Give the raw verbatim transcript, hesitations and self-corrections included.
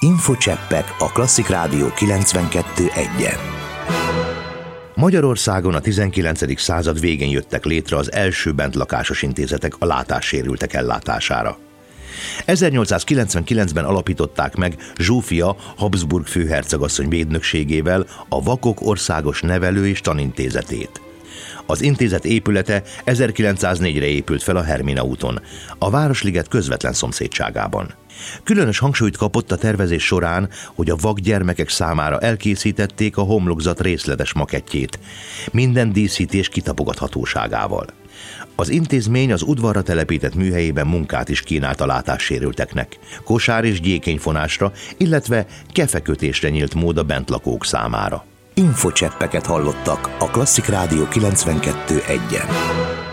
Infocseppek a Klasszik Rádió kilencvenkettő egyen. Magyarországon a tizenkilencedik század végén jöttek létre az első bentlakásos intézetek a látássérültek ellátására. ezernyolcszázkilencvenkilencben alapították meg Zsófia Habsburg főhercegasszony védnökségével a Vakok Országos Nevelő- és Tanintézetét. Az intézet épülete ezerkilencszáznégyre épült fel a Hermina úton, a Városliget közvetlen szomszédságában. Különös hangsúlyt kapott a tervezés során, hogy a vak gyermekek számára elkészítették a homlokzat részletes makettjét, minden díszítés kitapogathatóságával. Az intézmény az udvarra telepített műhelyében munkát is kínált a látássérülteknek, kosár és gyékenyfonásra, illetve kefekötésre nyílt mód a bentlakók számára. Infocseppeket hallottak a Klasszik Rádió kilencvenkettő egyen.